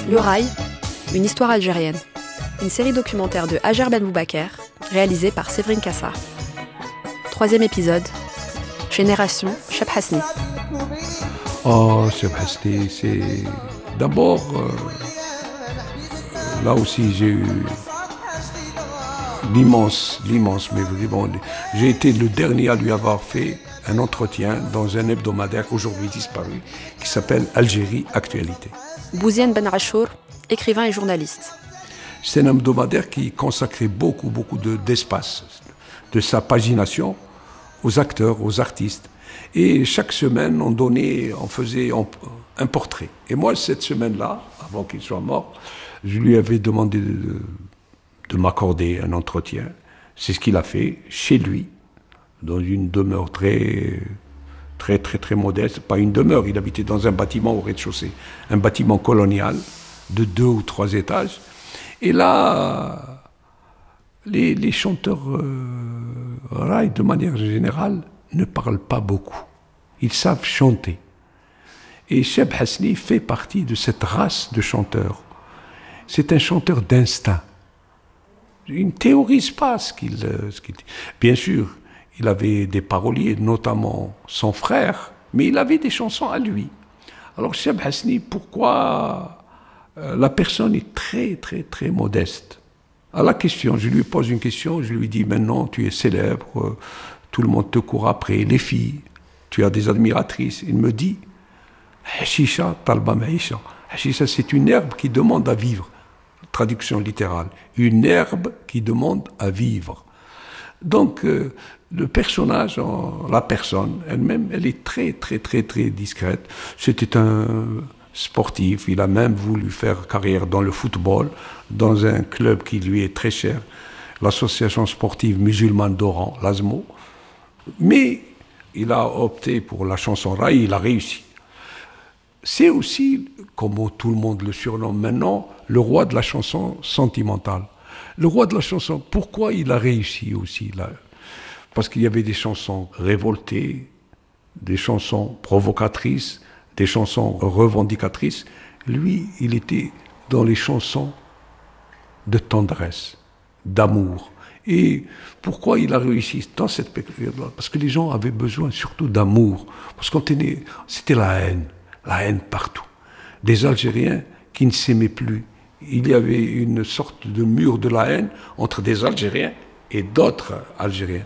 Le Rail, une histoire algérienne. Une série documentaire de Hajar Ben Boubaker, réalisée par Séverine Kassar. 3e épisode, Génération Cheb Hasni. Oh, Cheb Hasni, c'est... D'abord, là aussi j'ai eu l'immense, mais vraiment, j'ai été le dernier à lui avoir fait un entretien dans un hebdomadaire aujourd'hui disparu qui s'appelle Algérie Actualité. Bouziane Ben Achour, écrivain et journaliste. C'est un hebdomadaire qui consacrait beaucoup d'espace, de sa pagination aux acteurs, aux artistes. Et chaque semaine, on faisait un portrait. Et moi, cette semaine-là, avant qu'il soit mort, je lui avais demandé de m'accorder un entretien. C'est ce qu'il a fait chez lui, dans une demeure très modeste. Pas une demeure, il habitait dans un bâtiment au rez-de-chaussée, un bâtiment colonial de 2 ou 3 étages. Et là, les chanteurs raï, de manière générale, ne parlent pas beaucoup. Ils savent chanter. Et Cheb Hasni fait partie de cette race de chanteurs. C'est un chanteur d'instinct. Il ne théorise pas ce qu'il dit. Bien sûr, il avait des paroliers, notamment son frère, mais il avait des chansons à lui. Alors Cheb Hasni, pourquoi la personne est très modeste? À la question, je lui pose une question, je lui dis, maintenant tu es célèbre, tout le monde te court après, les filles, tu as des admiratrices. Il me dit, Hashisha talba maïcha. Hashisha, c'est une herbe qui demande à vivre. Traduction littérale. Une herbe qui demande à vivre. Donc, le personnage, la personne elle-même, elle est très discrète. C'était un sportif. Il a même voulu faire carrière dans le football, dans un club qui lui est très cher, l'association sportive musulmane d'Oran, l'ASMO. Mais il a opté pour la chanson raï, il a réussi. C'est aussi, comme tout le monde le surnomme maintenant, le roi de la chanson sentimentale. Le roi de la chanson, pourquoi il a réussi aussi là? Parce qu'il y avait des chansons révoltées, des chansons provocatrices, des chansons revendicatrices. Lui, il était dans les chansons de tendresse, d'amour. Et pourquoi il a réussi dans cette période-là? Parce que les gens avaient besoin surtout d'amour. Parce qu'on c'était la haine partout. Des Algériens qui ne s'aimaient plus. Il y avait une sorte de mur de la haine entre des Algériens et d'autres Algériens.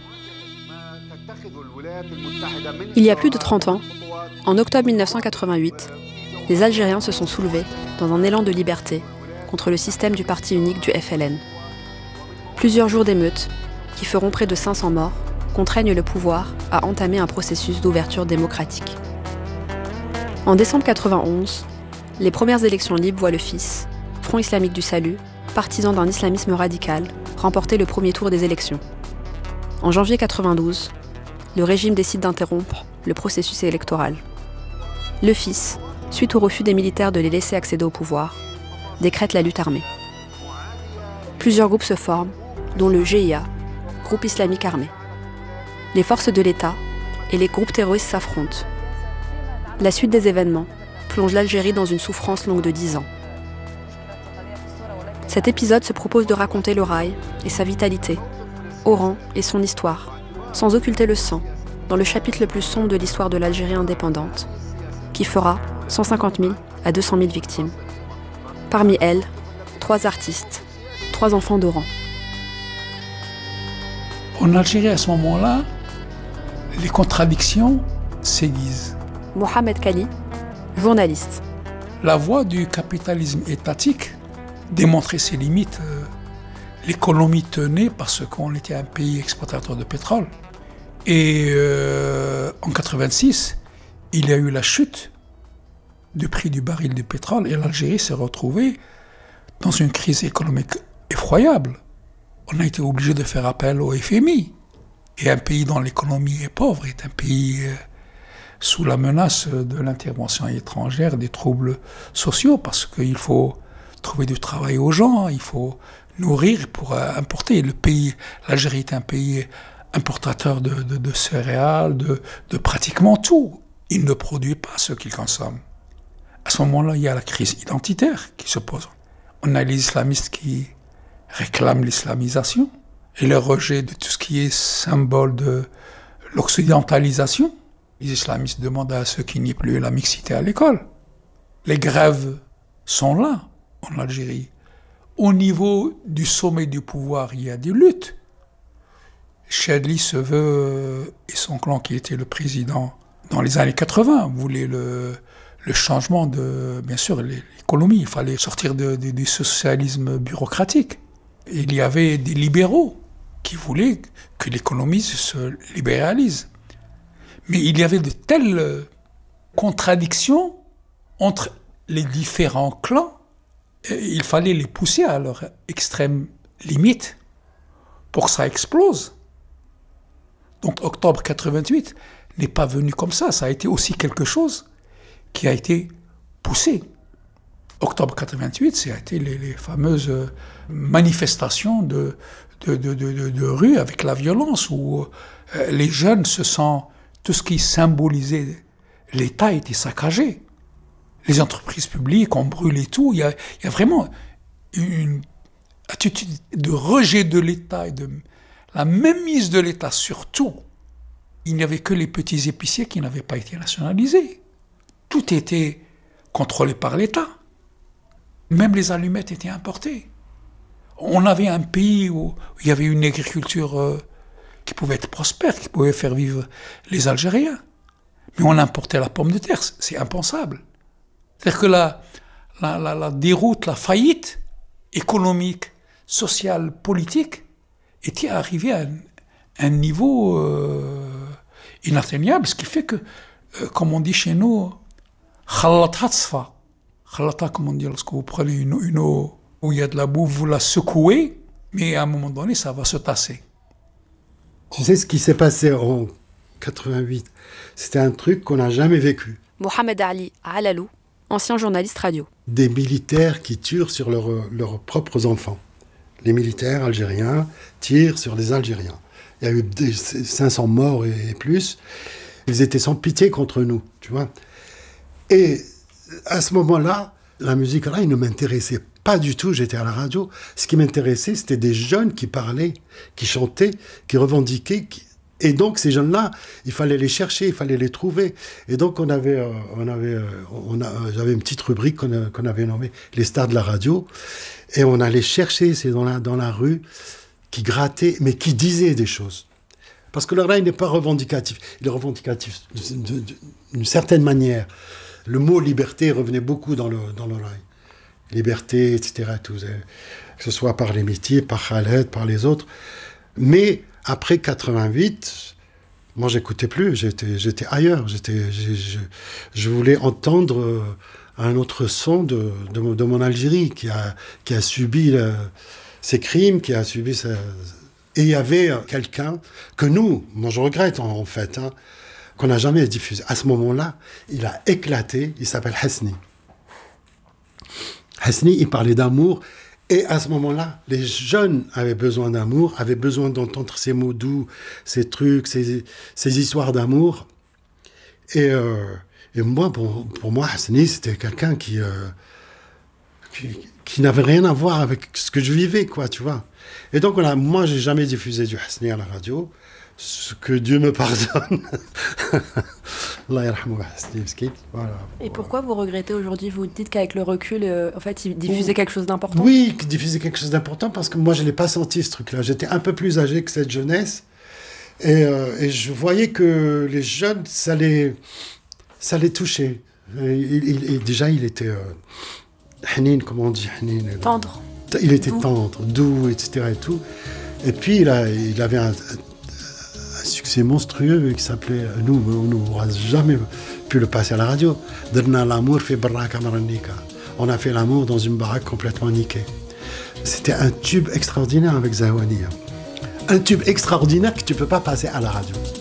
Il y a plus de 30 ans, en octobre 1988, les Algériens se sont soulevés dans un élan de liberté contre le système du parti unique du FLN. Plusieurs jours d'émeutes, qui feront près de 500 morts, contraignent le pouvoir à entamer un processus d'ouverture démocratique. En décembre 1991, les premières élections libres voient le FIS, Front islamique du salut, partisan d'un islamisme radical, remporter le premier tour des élections. En janvier 1992, le régime décide d'interrompre le processus électoral. Le FIS, suite au refus des militaires de les laisser accéder au pouvoir, décrète la lutte armée. Plusieurs groupes se forment, dont le GIA, groupe islamique armé. Les forces de l'État et les groupes terroristes s'affrontent. La suite des événements plonge l'Algérie dans une souffrance longue de 10 ans. Cet épisode se propose de raconter le rail et sa vitalité, Oran et son histoire, sans occulter le sang, dans le chapitre le plus sombre de l'histoire de l'Algérie indépendante, qui fera 150 000 à 200 000 victimes. Parmi elles, 3 artistes, 3 enfants d'Oran. En Algérie, à ce moment-là, les contradictions s'aiguisent. Mohamed Kali, journaliste. La voie du capitalisme étatique démontrait ses limites. Les colonies tenaient parce qu'on était un pays exportateur de pétrole. Et en 1986, il y a eu la chute du prix du baril de pétrole et l'Algérie s'est retrouvée dans une crise économique effroyable. On a été obligé de faire appel au FMI. Et un pays dont l'économie est pauvre est un pays sous la menace de l'intervention étrangère, des troubles sociaux, parce qu'il faut trouver du travail aux gens, il faut nourrir pour importer. L'Algérie est un pays importateur de céréales, de pratiquement tout. Il ne produit pas ce qu'il consomme. À ce moment-là, il y a la crise identitaire qui se pose. On a les islamistes qui réclament l'islamisation et le rejet de tout ce qui est symbole de l'occidentalisation. Les islamistes demandent à ceux qu'il n'y ait plus la mixité à l'école. Les grèves sont là, en Algérie. Au niveau du sommet du pouvoir, il y a des luttes. Chadli se veut, et son clan qui était le président dans les années 80, voulait le changement de, bien sûr, l'économie. Il fallait sortir du socialisme bureaucratique. Il y avait des libéraux qui voulaient que l'économie se libéralise. Mais il y avait de telles contradictions entre les différents clans, et il fallait les pousser à leur extrême limite pour que ça explose. Donc octobre 88 n'est pas venu comme ça a été aussi quelque chose qui a été poussé. Octobre 88, ça a été les fameuses manifestations de rue avec la violence, où les jeunes se sentent, tout ce qui symbolisait l'État était saccagé. Les entreprises publiques ont brûlé tout. Il y a vraiment une attitude de rejet de l'État et de la mainmise de l'État sur tout. Il n'y avait que les petits épiciers qui n'avaient pas été nationalisés. Tout était contrôlé par l'État. Même les allumettes étaient importées. On avait un pays où il y avait une agriculture qui pouvait être prospère, qui pouvait faire vivre les Algériens. Mais on importait la pomme de terre, c'est impensable. C'est-à-dire que la déroute, la faillite économique, sociale, politique était arrivée à un niveau inatteignable, ce qui fait que, comme on dit chez nous, khalata tsfa. Khalata, comme on dit, lorsque vous prenez une eau où il y a de la boue, vous la secouez, mais à un moment donné, ça va se tasser. Tu sais ce qui s'est passé en 88 ? C'était un truc qu'on n'a jamais vécu. Mohamed Ali Alalou, ancien journaliste radio. Des militaires qui tirent sur leurs propres enfants. Les militaires algériens tirent sur les Algériens. Il y a eu 500 morts et plus. Ils étaient sans pitié contre nous, tu vois. Et à ce moment-là, la musique là, il ne m'intéressait pas du tout. J'étais à la radio. Ce qui m'intéressait, c'était des jeunes qui parlaient, qui chantaient, qui revendiquaient. Et donc, ces jeunes-là, il fallait les chercher, il fallait les trouver. Et donc, j'avais une petite rubrique qu'on avait nommée « Les stars de la radio ». Et on allait chercher, c'est dans la rue, qui grattaient, mais qui disaient des choses. Parce que là, il n'est pas revendicatif. Il est revendicatif d'une certaine manière. Le mot « liberté » revenait beaucoup dans l'oreille. Liberté, etc. Tout, que ce soit par les métiers, par Khaled, par les autres. Mais après 88, moi, j'écoutais plus. J'étais ailleurs. Je voulais entendre un autre son de mon Algérie qui a subi ces crimes, qui a subi ça. Et il y avait quelqu'un que moi je regrette en fait, qu'on n'a jamais diffusé. À ce moment-là, il a éclaté, il s'appelle Hasni. Hasni, il parlait d'amour, et à ce moment-là, les jeunes avaient besoin d'amour, avaient besoin d'entendre ces mots doux, ces trucs, ces histoires d'amour. Et moi, pour moi, Hasni, c'était quelqu'un qui n'avait rien à voir avec ce que je vivais, quoi, tu vois. Et donc, moi, j'ai jamais diffusé du Hasni à la radio, ce que Dieu me pardonne. Allah yarhamou Hasni, voilà. Et pourquoi vous regrettez aujourd'hui ? Vous dites qu'avec le recul, en fait, il diffusait quelque chose d'important ? Oui, il diffusait quelque chose d'important, parce que moi, je ne l'ai pas senti, ce truc-là. J'étais un peu plus âgé que cette jeunesse, et je voyais que les jeunes, ça les touchait. Déjà, il était... Hanin, comment on dit Hanin ? Tendre. Il était tendre, doux, etc. Et tout. Et puis, il avait un succès monstrueux qui s'appelait... Nous, on n'aura jamais pu le passer à la radio. On a fait l'amour dans une baraque complètement niquée. C'était un tube extraordinaire avec Zahwani. Un tube extraordinaire que tu ne peux pas passer à la radio.